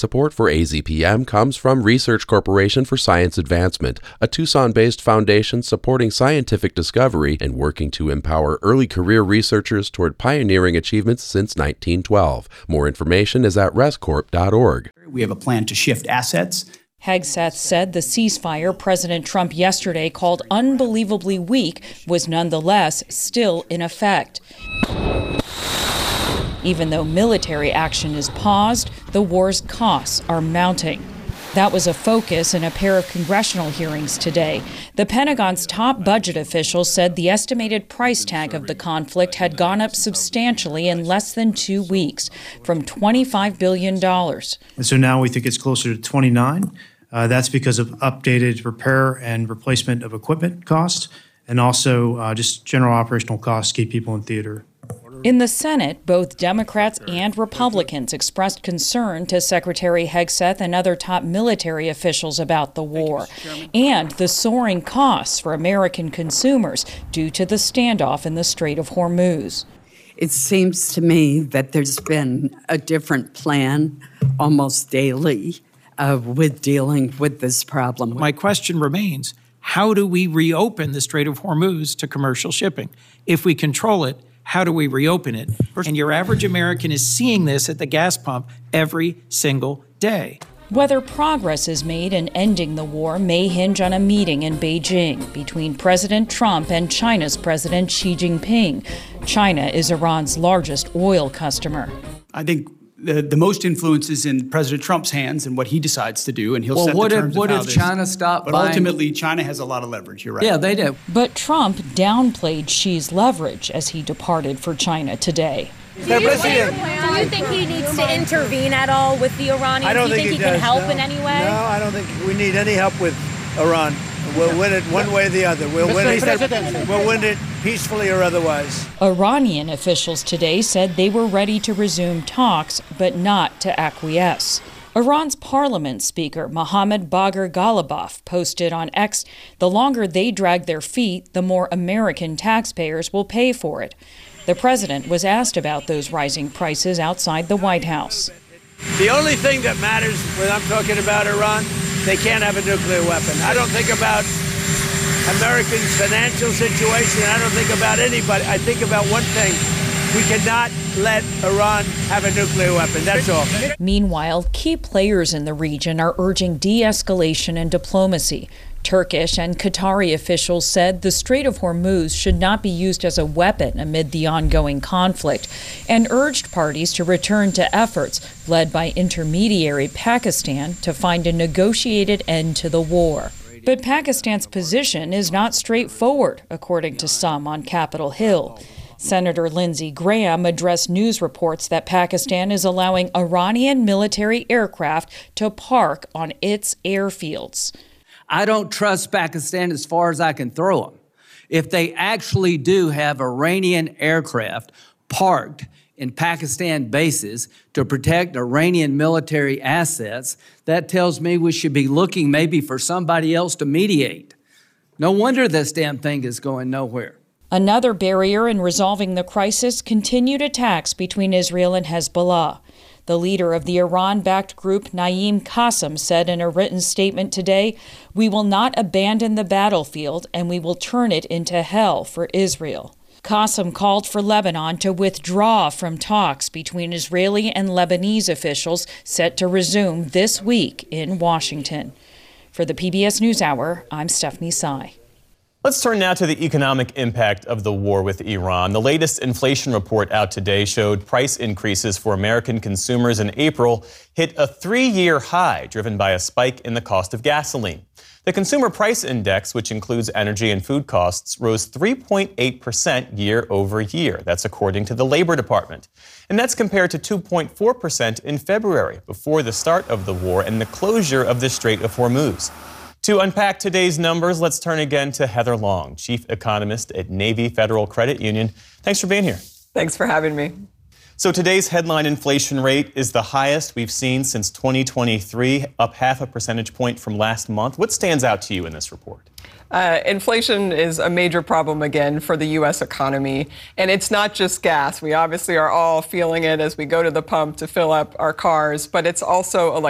Support for AZPM comes from Research Corporation for Science Advancement, a Tucson-based foundation supporting scientific discovery and working to empower early career researchers toward pioneering achievements since 1912. More information is at rescorp.org. We have a plan to shift assets. Hegseth said the ceasefire President Trump yesterday called unbelievably weak was nonetheless still in effect. Even though military action is paused, the war's costs are mounting. That was a focus in a pair of congressional hearings today. The Pentagon's top budget officials said the estimated price tag of the conflict had gone up substantially in less than 2 weeks, from $25 billion. And so now we think it's closer to 29. That's because of updated repair and replacement of equipment costs, and also just general operational costs to keep people in theater. In the Senate, both Democrats and Republicans expressed concern to Secretary Hegseth and other top military officials about the war and the soaring costs for American consumers due to the standoff in the Strait of Hormuz. It seems to me that there's been a different plan almost daily with dealing with this problem. My question remains, how do we reopen the Strait of Hormuz to commercial shipping? If we control it, how do we reopen it? And your average American is seeing this at the gas pump every single day. Whether progress is made in ending the war may hinge on a meeting in Beijing between President Trump and China's President Xi Jinping. China is Iran's largest oil customer. I think the most influence is in President Trump's hands and what he decides to do, and he'll set the terms what of how if China stopped But buying? ultimately, China has a lot of leverage. You're right. Yeah, they do. But Trump downplayed Xi's leverage as he departed for China today. Do you think he needs to intervene at all with the Iranians? I don't Do you think he can help in any way? No, I don't think we need any help with Iran. We'll win it one way or the other. We'll win it peacefully or otherwise. Iranian officials today said they were ready to resume talks, but not to acquiesce. Iran's parliament speaker, Mohammad Bagher Ghalibaf, posted on X, "The longer they drag their feet, the more American taxpayers will pay for it." The president was asked about those rising prices outside the White House. The only thing that matters when I'm talking about Iran, they can't have a nuclear weapon. I don't think about Americans' financial situation. I don't think about anybody. I think about one thing. We cannot let Iran have a nuclear weapon. That's all. Meanwhile, key players in the region are urging de-escalation and diplomacy. Turkish and Qatari officials said the Strait of Hormuz should not be used as a weapon amid the ongoing conflict and urged parties to return to efforts led by intermediary Pakistan to find a negotiated end to the war. But Pakistan's position is not straightforward, according to some on Capitol Hill. Senator Lindsey Graham addressed news reports that Pakistan is allowing Iranian military aircraft to park on its airfields. I don't trust Pakistan as far as I can throw them. If they actually do have Iranian aircraft parked in Pakistan bases to protect Iranian military assets, that tells me we should be looking maybe for somebody else to mediate. No wonder this damn thing is going nowhere. Another barrier in resolving the crisis, continued attacks between Israel and Hezbollah. The leader of the Iran-backed group, Naim Qassem, said in a written statement today, "We will not abandon the battlefield and we will turn it into hell for Israel." Qassem called for Lebanon to withdraw from talks between Israeli and Lebanese officials set to resume this week in Washington. For the PBS NewsHour, I'm Stephanie Tsai. Let's turn now to the economic impact of the war with Iran. The latest inflation report out today showed price increases for American consumers in April hit a 3-year high, driven by a spike in the cost of gasoline. The Consumer Price Index, which includes energy and food costs, rose 3.8% year over year. That's according to the Labor Department. And that's compared to 2.4% in February, before the start of the war and the closure of the Strait of Hormuz. To unpack today's numbers, let's turn again to Heather Long, Chief Economist at Navy Federal Credit Union. Thanks for being here. Thanks for having me. So today's headline inflation rate is the highest we've seen since 2023, up 0.5 percentage point from last month. What stands out to you in this report? Inflation is a major problem again for the U.S. economy. And it's not just gas. We obviously are all feeling it as we go to the pump to fill up our cars, but it's also electricity.